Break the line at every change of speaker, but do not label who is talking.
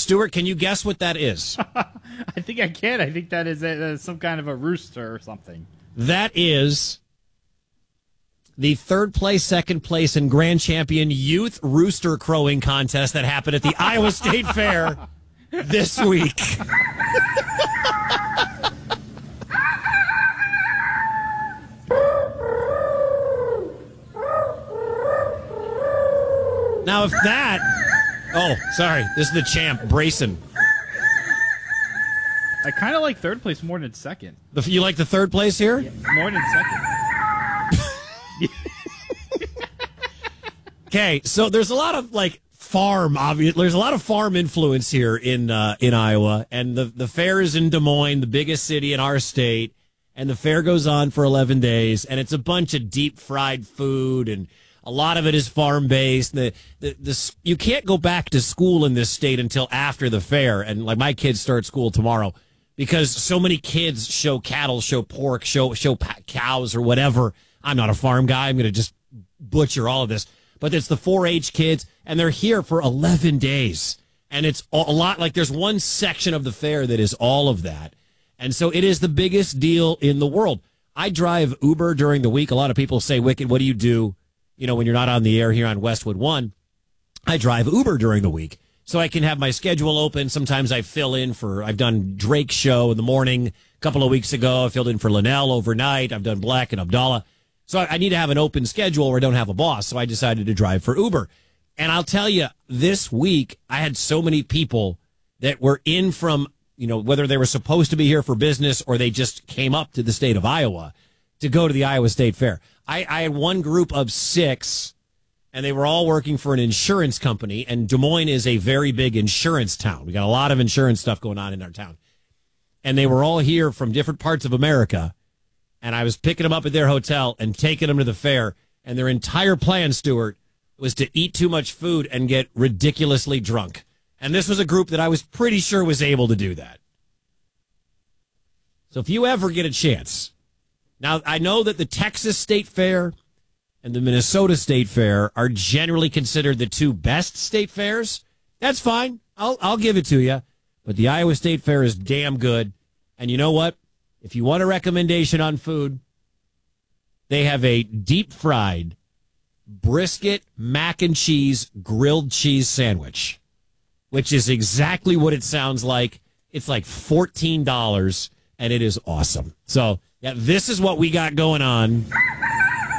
Stuart, can you guess what that is?
I think I can. I think that is some kind of a rooster or something.
That is the third place, second place, and grand champion youth rooster crowing contest that happened at the Iowa State Fair this week. Now, if that... Oh, sorry. This is the champ, Brayson.
I kind of like third place more than second.
You like the third place here?
Yeah, more than second.
Okay, so there's a lot of farm. There's a lot of farm influence here in Iowa, and the fair is in Des Moines, the biggest city in our state, and the fair goes on for 11 days, and it's a bunch of deep fried food, and a lot of it is farm based. You can't go back to school in this state until after the fair, and my kids start school tomorrow because so many kids show cattle, show pork, show cows or whatever. I'm not a farm guy. I'm going to just butcher all of this. But it's the 4-H kids, and they're here for 11 days. And it's a lot. There's one section of the fair that is all of that. And so it is the biggest deal in the world. I drive Uber during the week. A lot of people say, Wicked, what do you do, when you're not on the air here on Westwood One? I drive Uber during the week so I can have my schedule open. Sometimes I fill in I've done Drake's show in the morning. A couple of weeks ago, I filled in for Linnell overnight. I've done Black and Abdallah. So I need to have an open schedule where I don't have a boss. So I decided to drive for Uber. And I'll tell you, this week, I had so many people that were in from, whether they were supposed to be here for business or they just came up to the state of Iowa to go to the Iowa State Fair. I had one group of 6, and they were all working for an insurance company. And Des Moines is a very big insurance town. We got a lot of insurance stuff going on in our town. And they were all here from different parts of America. And I was picking them up at their hotel and taking them to the fair. And their entire plan, Stuart, was to eat too much food and get ridiculously drunk. And this was a group that I was pretty sure was able to do that. So if you ever get a chance. Now, I know that the Texas State Fair and the Minnesota State Fair are generally considered the 2 best state fairs. That's fine. I'll give it to you. But the Iowa State Fair is damn good. And you know what? If you want a recommendation on food, they have a deep-fried brisket mac and cheese grilled cheese sandwich, which is exactly what it sounds like. It's like $14, and it is awesome. So, yeah, this is what we got going on